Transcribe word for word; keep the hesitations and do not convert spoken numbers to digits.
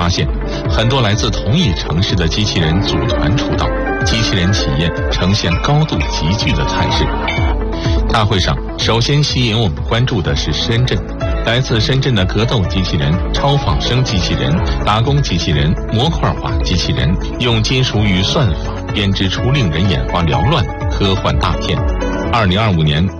现，很多来自同一城市的机器人组团出道，机器人企业呈现高度集聚的态势。大会上，首先吸引我们关注的是深圳。来自深圳的格斗机器人、超仿生机器人、打工机器人、模块化机器人，用金属与算法编织出令人眼花缭乱科幻大片。二零二五年